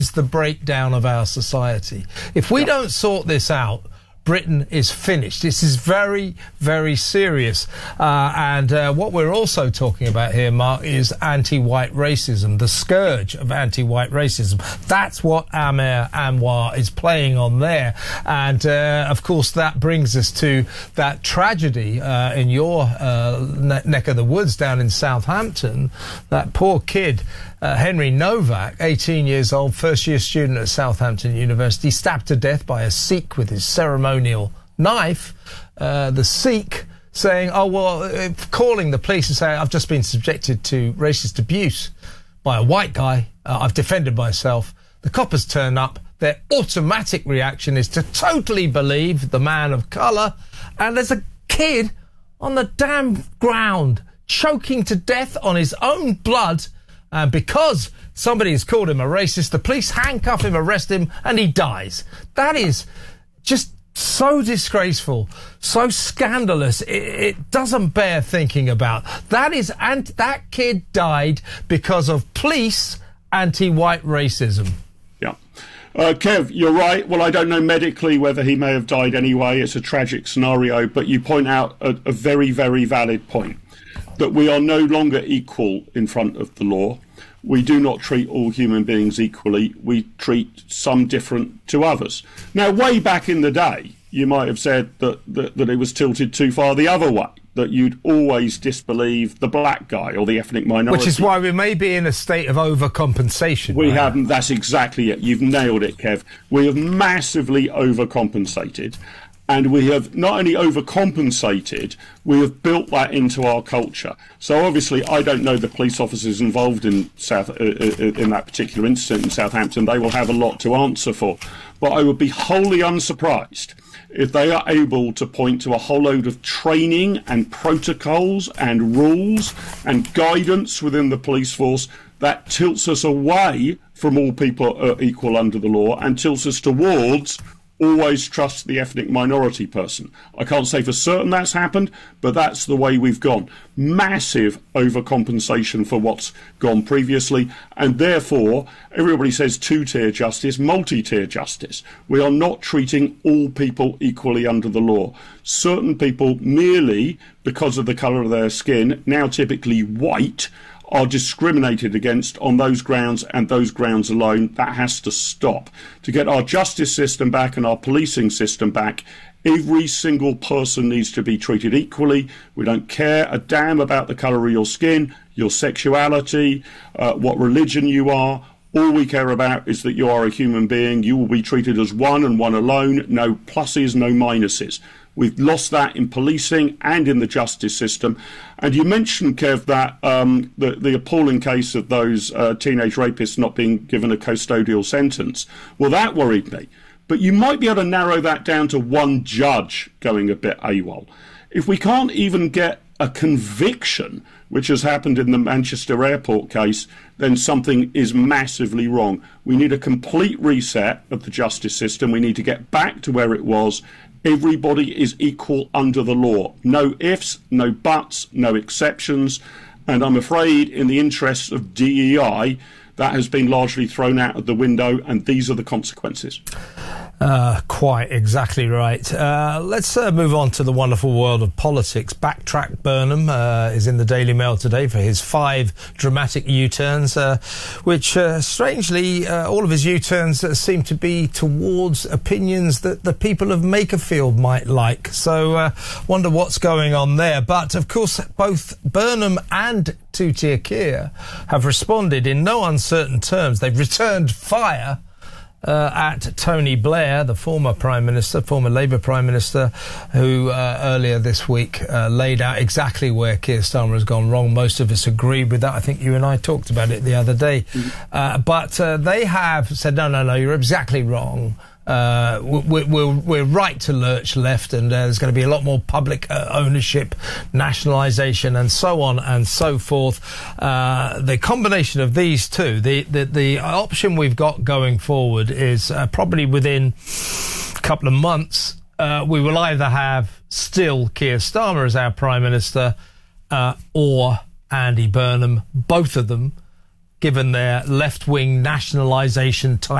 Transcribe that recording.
is the breakdown of our society. If we don't sort this out, Britain is finished. This is very, very serious. And what we're also talking about here, Mark, is anti-white racism, the scourge of anti-white racism. That's what Amer Anwar is playing on there. And, of course, that brings us to that tragedy in your neck of the woods down in Southampton. That poor kid, Henry Novak, 18 years old, first-year student at Southampton University, stabbed to death by a Sikh with his ceremonial knife. The Sikh saying, calling the police and saying, I've just been subjected to racist abuse by a white guy. I've defended myself. The coppers turn up. Their automatic reaction is to totally believe the man of colour. And there's a kid on the damn ground choking to death on his own blood. And because somebody has called him a racist, the police handcuff him, arrest him, and he dies. That is just so disgraceful, so scandalous. It doesn't bear thinking about. That kid died because of police anti-white racism. Yeah. Kev, you're right. Well, I don't know medically whether he may have died anyway. It's a tragic scenario, but you point out a very, very valid point, that we are no longer equal in front of the law. We do not treat all human beings equally. We treat some different to others. Now, way back in the day, you might have said that it was tilted too far the other way, that you'd always disbelieve the black guy or the ethnic minority. Which is why we may be in a state of overcompensation. We haven't. That's exactly it. You've nailed it, Kev. We have massively overcompensated. And we have not only overcompensated, we have built that into our culture. So obviously, I don't know the police officers involved in that particular incident in Southampton. They will have a lot to answer for. But I would be wholly unsurprised if they are able to point to a whole load of training and protocols and rules and guidance within the police force that tilts us away from all people are equal under the law and tilts us towards always trust the ethnic minority person. I can't say for certain that's happened, but that's the way we've gone. Massive overcompensation for what's gone previously, and therefore everybody says two-tier justice, multi-tier justice. We are not treating all people equally under the law. Certain people, merely because of the colour of their skin, now typically white, are discriminated against on those grounds and those grounds alone. That has to stop. To get our justice system back and our policing system back, every single person needs to be treated equally. We don't care a damn about the colour of your skin, your sexuality, what religion you are. All we care about is that you are a human being. You will be treated as one and one alone. No pluses, no minuses. We've lost that in policing and in the justice system. And you mentioned, Kev, that the appalling case of those teenage rapists not being given a custodial sentence. Well, that worried me. But you might be able to narrow that down to one judge going a bit AWOL. If we can't even get a conviction, which has happened in the Manchester Airport case, then something is massively wrong. We need a complete reset of the justice system. We need to get back to where it was. Everybody is equal under the law. No ifs, no buts, no exceptions. And I'm afraid in the interests of DEI, that has been largely thrown out of the window, and these are the consequences. Quite exactly right. Let's move on to the wonderful world of politics. Backtrack Burnham is in the Daily Mail today for his 5 dramatic U-turns, which strangely, all of his U-turns seem to be towards opinions that the people of Makerfield might like. So wonder what's going on there. But of course, both Burnham and Tootier Keir have responded in no uncertain terms. They've returned fire at Tony Blair, the former Prime Minister, former Labour Prime Minister, who earlier this week laid out exactly where Keir Starmer has gone wrong. Most of us agreed with that. I think you and I talked about it the other day. But they have said, no, you're exactly wrong. We're right to lurch left, and there's going to be a lot more public ownership, nationalisation, and so on and so forth. The combination of these two, the option we've got going forward is probably within a couple of months, we will either have still Keir Starmer as our Prime Minister or Andy Burnham, both of them given their left-wing nationalisation type